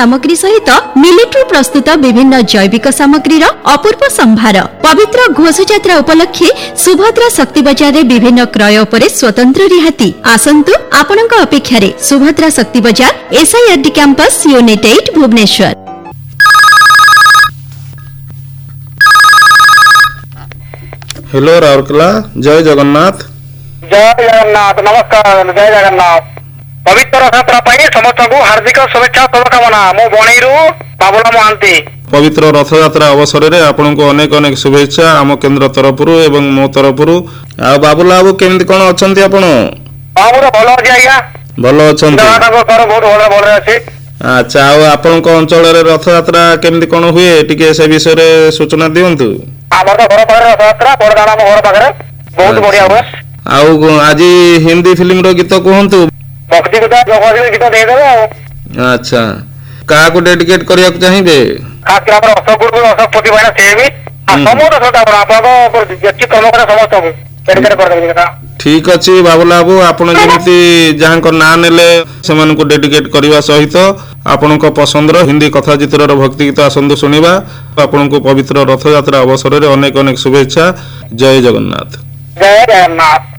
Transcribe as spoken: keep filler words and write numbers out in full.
सामग्री सहित मिलिट्री प्रस्तुत विभिन्न जैविक सामग्री अपूर्व संभार पवित्र घोषयात्रा उपलक्षे सुभद्रा शक्ति बजार विभिन्न क्रय उपरे स्वतंत्र रिहाती आसंतु आपणक अपेक्षा सुभद्रा शक्ति बजार SIRD campus unit eight Bhubaneswar. Hello Rourkela, जय जगन्नाथ। जय जगन्नाथ, नमस्कार। जय जगन्नाथ। पवित्र रथयात्रा पाई समस्त को हार्दिक शुभेच्छा शुभकामना। मो बणईरू बाबुला महांती। पवित्र रथयात्रा अवसर में आपन को अनेक अनेक शुभेच्छा आम केन्द्र तरफ एवं मो तरफ। आ बाबुला बाबू केमती कोन अछंती आपण? बाबू भल अछि आज्ञा। भल अछंती। जगन्नाथ कर बहुत भल भल अछि। अच्छा, आ आपन को अंचल रे रथयात्रा केमती कोन हुए टिके से विषय रे सूचना दियंतु। हमर तो घर पाखरे रथयात्रा बड़दाना घर पाखरे बहुत बढ़िया हुए। आउ आज हिंदी फिल्म रो गीत कहंतु। भक्ति गीत जगवादी गीत दे देबो। अच्छा, का को डेडिकेट करिया चाहिबे? खास कर हमर अशोक गुरु अशोक पति भाई से भी आ समस्त सदा आपन को जेति कर्म करे समस्त को डेडिकेट कर देबे। ठीक अछि बाबुला बाबू, आपण जेमती जहां को ना नेले सेमान को डेडिकेट करिवा सहित आपण को पसंद रो हिंदी कथा चित्र रो भक्ति गीत आसंदु सुनिबा। आपण को पवित्र रथ यात्रा अवसर रे अनेक अनेक शुभेच्छा। जय जगन्नाथ। जय जगन्नाथ।